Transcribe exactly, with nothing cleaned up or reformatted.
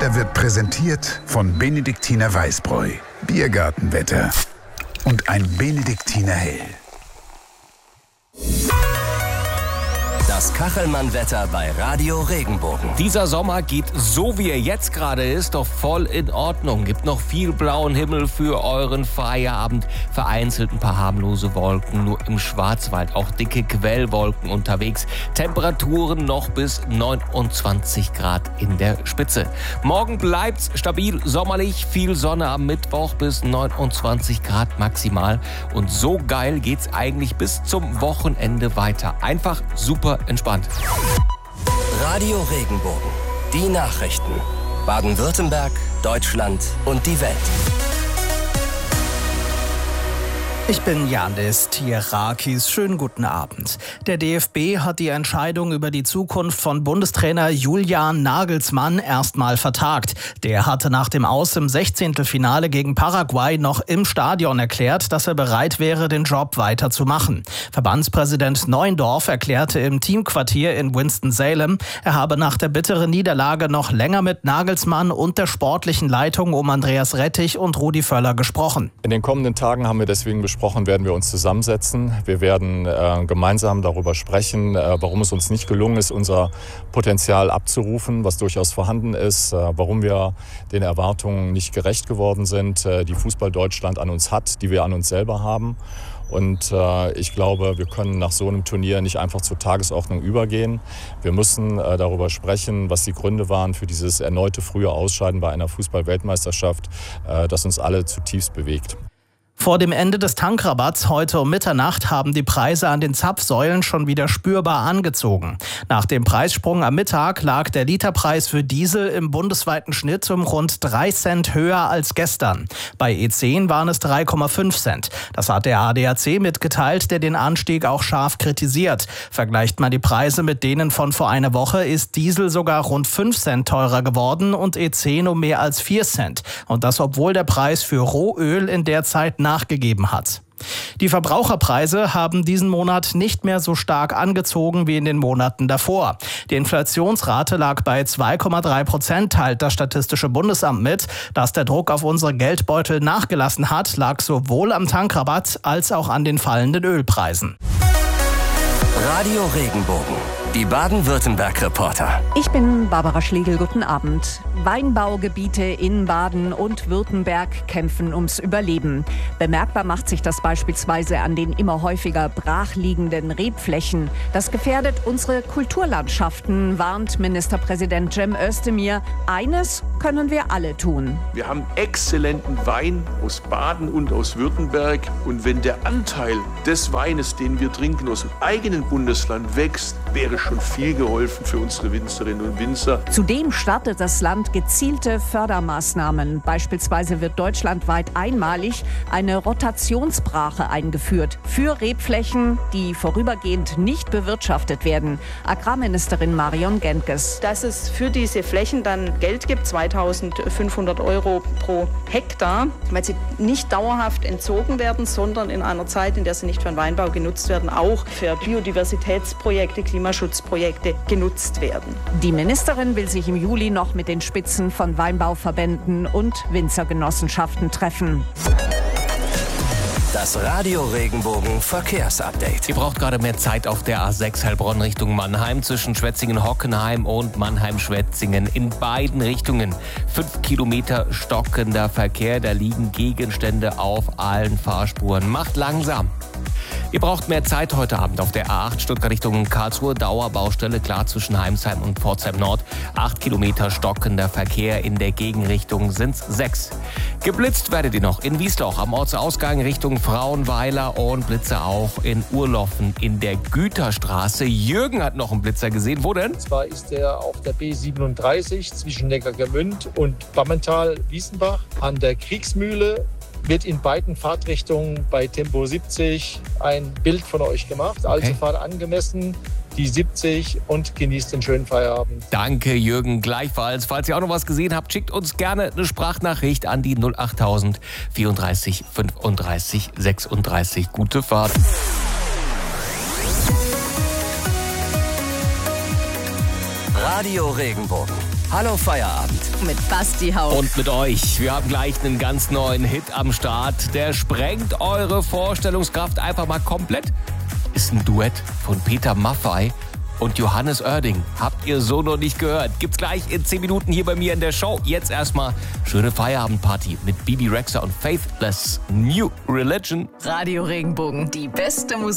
Er wird präsentiert von Benediktiner Weißbräu, Biergartenwetter und ein Benediktiner Hell. Das Kachelmann-Wetter bei Radio Regenbogen. Dieser Sommer geht, so wie er jetzt gerade ist, doch voll in Ordnung. Gibt noch viel blauen Himmel für euren Feierabend. Vereinzelt ein paar harmlose Wolken, nur im Schwarzwald auch dicke Quellwolken unterwegs. Temperaturen noch bis neunundzwanzig Grad in der Spitze. Morgen bleibt's stabil sommerlich, viel Sonne am Mittwoch bis neunundzwanzig Grad maximal. Und so geil geht's eigentlich bis zum Wochenende weiter. Einfach super entspannt. Radio Regenbogen. Die Nachrichten. Baden-Württemberg, Deutschland und die Welt. Ich bin Janis Tierakis. Schönen guten Abend. Der D F B hat die Entscheidung über die Zukunft von Bundestrainer Julian Nagelsmann erstmal vertagt. Der hatte nach dem Aus im Sechzehntelfinale gegen Paraguay noch im Stadion erklärt, dass er bereit wäre, den Job weiterzumachen. Verbandspräsident Neuendorf erklärte im Teamquartier in Winston-Salem, er habe nach der bitteren Niederlage noch länger mit Nagelsmann und der sportlichen Leitung um Andreas Rettich und Rudi Völler gesprochen. In den kommenden Tagen haben wir deswegen besprochen, Besprochen werden wir uns zusammensetzen. Wir werden äh, gemeinsam darüber sprechen, äh, warum es uns nicht gelungen ist, unser Potenzial abzurufen, was durchaus vorhanden ist, äh, warum wir den Erwartungen nicht gerecht geworden sind, äh, die Fußball Deutschland an uns hat, die wir an uns selber haben. Und äh, ich glaube, wir können nach so einem Turnier nicht einfach zur Tagesordnung übergehen. Wir müssen äh, darüber sprechen, was die Gründe waren für dieses erneute frühe Ausscheiden bei einer Fußball-Weltmeisterschaft, äh, das uns alle zutiefst bewegt. Vor dem Ende des Tankrabatts heute um Mitternacht haben die Preise an den Zapfsäulen schon wieder spürbar angezogen. Nach dem Preissprung am Mittag lag der Literpreis für Diesel im bundesweiten Schnitt um rund drei Cent höher als gestern. Bei E zehn waren es drei Komma fünf Cent. Das hat der A D A C mitgeteilt, der den Anstieg auch scharf kritisiert. Vergleicht man die Preise mit denen von vor einer Woche, ist Diesel sogar rund fünf Cent teurer geworden und E zehn um mehr als vier Cent. Und das, obwohl der Preis für Rohöl in der Zeit nachgegeben hat. Die Verbraucherpreise haben diesen Monat nicht mehr so stark angezogen wie in den Monaten davor. Die Inflationsrate lag bei zwei Komma drei Prozent, teilt das Statistische Bundesamt mit. Dass der Druck auf unsere Geldbeutel nachgelassen hat, lag sowohl am Tankrabatt als auch an den fallenden Ölpreisen. Radio Regenbogen. Die Baden-Württemberg-Reporter. Ich bin Barbara Schlegel, guten Abend. Weinbaugebiete in Baden und Württemberg kämpfen ums Überleben. Bemerkbar macht sich das beispielsweise an den immer häufiger brachliegenden Rebflächen. Das gefährdet unsere Kulturlandschaften, warnt Ministerpräsident Cem Özdemir. Eines können wir alle tun. Wir haben exzellenten Wein aus Baden und aus Württemberg. Und wenn der Anteil des Weines, den wir trinken, aus dem eigenen Bundesland wächst, wäre schon viel geholfen für unsere Winzerinnen und Winzer. Zudem startet das Land gezielte Fördermaßnahmen. Beispielsweise wird deutschlandweit einmalig eine Rotationsbrache eingeführt für Rebflächen, die vorübergehend nicht bewirtschaftet werden. Agrarministerin Marion Gentges. Dass es für diese Flächen dann Geld gibt, zweitausendfünfhundert Euro pro Hektar, weil sie nicht dauerhaft entzogen werden, sondern in einer Zeit, in der sie nicht für den Weinbau genutzt werden, auch für Biodiversitätsprojekte, Klimaschutzprojekte genutzt werden. Die Ministerin will sich im Juli noch mit den Spitzen von Weinbauverbänden und Winzergenossenschaften treffen. Das Radio Regenbogen Verkehrsupdate. Ihr braucht gerade mehr Zeit auf der A sechs Heilbronn Richtung Mannheim zwischen Schwetzingen-Hockenheim und Mannheim-Schwetzingen in beiden Richtungen. Fünf Kilometer stockender Verkehr, da liegen Gegenstände auf allen Fahrspuren. Macht langsam. Ihr braucht mehr Zeit heute Abend auf der A acht Stuttgart Richtung Karlsruhe. Dauerbaustelle klar zwischen Heimsheim und Pforzheim Nord. Acht Kilometer stockender Verkehr in der Gegenrichtung sind's sechs. Geblitzt werdet ihr noch in Wiesloch am Ortsausgang Richtung Frauenweiler und Blitze auch in Urloffen in der Güterstraße. Jürgen hat noch einen Blitzer gesehen. Wo denn? Und zwar ist er auf der B siebenunddreißig zwischen Neckargemünd und Bammental-Wiesenbach an der Kriegsmühle. Wird in beiden Fahrtrichtungen bei Tempo siebzig ein Bild von euch gemacht. Also okay. Fahrt angemessen, die siebzig und genießt den schönen Feierabend. Danke, Jürgen, gleichfalls. Falls ihr auch noch was gesehen habt, schickt uns gerne eine Sprachnachricht an die null achttausend vierunddreißig fünfunddreißig sechsunddreißig. Gute Fahrt. Radio Regenbogen. Hallo Feierabend. Mit Basti Hauch. Und mit euch. Wir haben gleich einen ganz neuen Hit am Start. Der sprengt eure Vorstellungskraft einfach mal komplett. Ist ein Duett von Peter Maffay und Johannes Oerding. Habt ihr so noch nicht gehört? Gibt's gleich in zehn Minuten hier bei mir in der Show. Jetzt erstmal schöne Feierabendparty mit Bibi Rexha und Faithless New Religion. Radio Regenbogen, die beste Musik.